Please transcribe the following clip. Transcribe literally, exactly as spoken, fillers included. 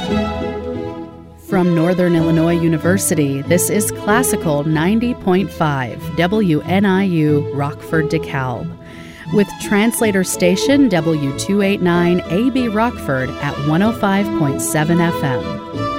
From Northern Illinois University, this is Classical ninety point five W N I U Rockford DeKalb, with translator station W two eighty-nine A B Rockford at one oh five point seven F M.